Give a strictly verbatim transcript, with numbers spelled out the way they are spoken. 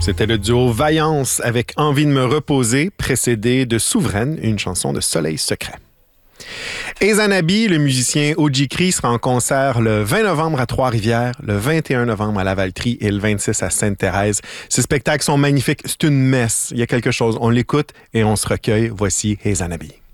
C'était le duo Vaillance avec Envie de me reposer, précédé de Souveraine, une chanson de Soleil secret. Ezanabi, le musicien Ojikri, sera en concert le vingt novembre à Trois-Rivières, le vingt et un novembre à Lavaltrie et le vingt-six à Sainte-Thérèse. Ces spectacles sont magnifiques. C'est une messe. Il y a quelque chose. On l'écoute et on se recueille. Voici Ezanabi.